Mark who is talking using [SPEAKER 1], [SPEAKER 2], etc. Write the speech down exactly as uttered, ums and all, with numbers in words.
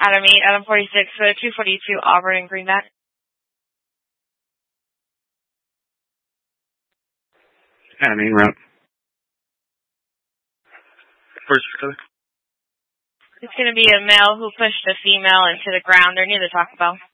[SPEAKER 1] Adam eight, Adam forty-six, uh, two forty-two, Auburn and Greenback.
[SPEAKER 2] Adam eight, route. Where's your
[SPEAKER 1] It's going to be a male who pushed a female into the ground. They're near the Taco Bell.